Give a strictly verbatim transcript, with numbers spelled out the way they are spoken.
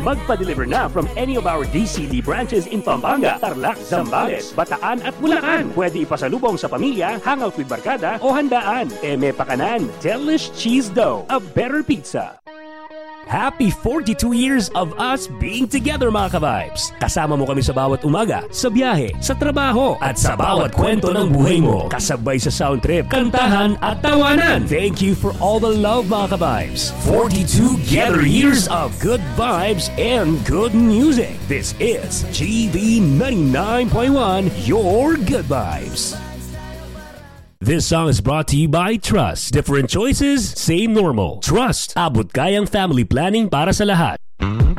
Magpa-deliver na from any of our D C D branches in Pampanga, Tarlac, Zambales, Bataan at Bulacan. Pwede ipasalubong sa pamilya, hangout with barkada o handaan. Eme Pakanan, Delish Cheese Dough, a better pizza. Happy forty-two years of us being together, mga ka-vibes. Kasama mo kami sa bawat umaga, sa biyahe, sa trabaho, at sa bawat kwento ng buhay mo. Kasabay sa sound trip, kantahan at tawanan. Thank you for all the love, mga ka-vibes. forty-two together years of good vibes and good music. This is G B ninety-nine point one, your good vibes. This song is brought to you by Trust. Different choices, same normal. Trust. Abot kayang family planning para sa lahat.